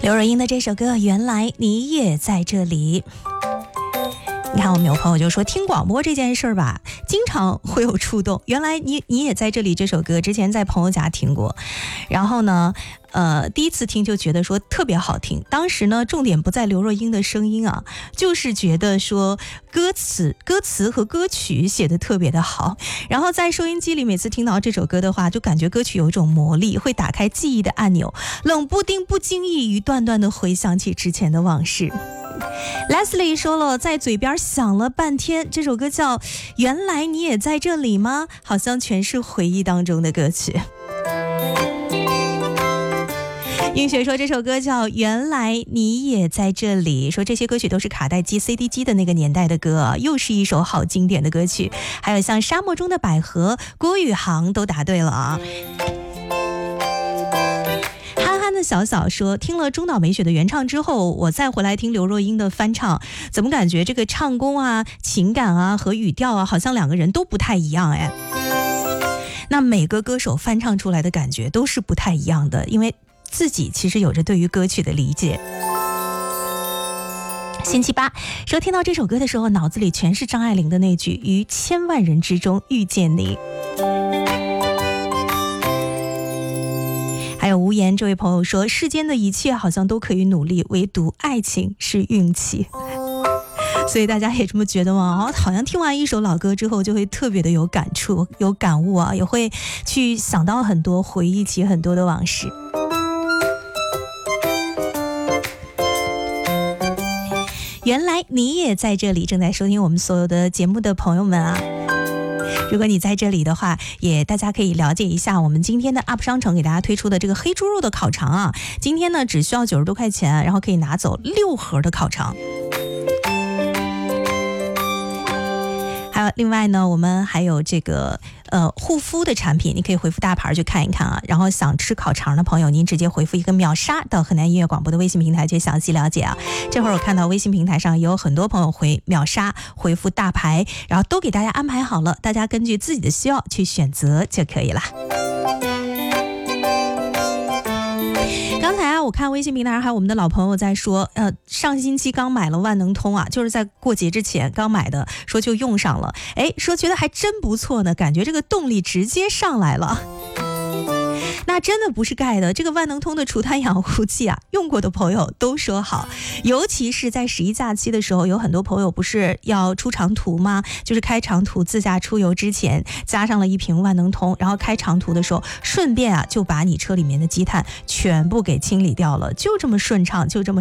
刘若英的这首歌《原来你也在这里》。你看，我们有朋友就说听广播这件事儿吧，经常会有触动。原来你也在这里这首歌之前在朋友家听过，然后呢第一次听就觉得说特别好听。当时呢重点不在刘若英的声音啊，就是觉得说歌词和歌曲写得特别的好。然后在收音机里每次听到这首歌的话，就感觉歌曲有一种魔力，会打开记忆的按钮，冷不丁不经意一段段的回想起之前的往事。Leslie 说了，在嘴边想了半天，这首歌叫《原来你也在这里吗》，好像全是回忆当中的歌曲。映雪说这首歌叫《原来你也在这里》，说这些歌曲都是卡带机 CD 机的那个年代的歌，又是一首好经典的歌曲。还有像沙漠中的百合，郭宇航都答对了啊。小小说听了中岛美雪的原唱之后，我再回来听刘若英的翻唱，怎么感觉这个唱功啊、情感啊和语调啊，好像两个人都不太一样哎。那每个歌手翻唱出来的感觉都是不太一样的，因为自己其实有着对于歌曲的理解。星期八说听到这首歌的时候，脑子里全是张爱玲的那句“于千万人之中遇见你”。还有无言这位朋友说，世间的一切好像都可以努力，唯独爱情是运气。所以大家也这么觉得吗？好像听完一首老歌之后就会特别的有感触有感悟啊，也会去想到很多，回忆起很多的往事。原来你也在这里，正在收听我们所有的节目的朋友们啊，如果你在这里的话，也大家可以了解一下我们今天的 UP 商城给大家推出的这个黑猪肉的烤肠啊，今天呢只需要90多块钱，然后可以拿走6盒的烤肠。还有另外呢，我们还有这个护肤的产品，你可以回复大牌去看一看啊。然后想吃烤肠的朋友，您直接回复一个秒杀到河南音乐广播的微信平台去详细了解啊。这会儿我看到微信平台上也有很多朋友回秒杀，回复大牌，然后都给大家安排好了，大家根据自己的需要去选择就可以了。刚才我看微信平台上还有我们的老朋友在说，上星期刚买了万能通啊，就是在过节之前刚买的，说就用上了，说觉得还真不错呢，感觉这个动力直接上来了。那真的不是盖的，这个万能通的除碳养护剂啊，用过的朋友都说好，尤其是在11假期的时候，有很多朋友不是要出长途吗？就是开长途自驾出游之前加上了一瓶万能通，然后开长途的时候顺便啊就把你车里面的积碳全部给清理掉了，就这么顺畅，就这么